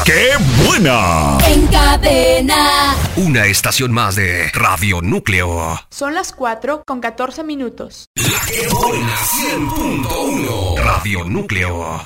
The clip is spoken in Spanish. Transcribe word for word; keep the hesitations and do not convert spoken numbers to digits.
¡Qué buena! En cadena. Una estación más de Radio Núcleo. Son las cuatro con catorce minutos. La que buena cien punto uno. Radio Núcleo.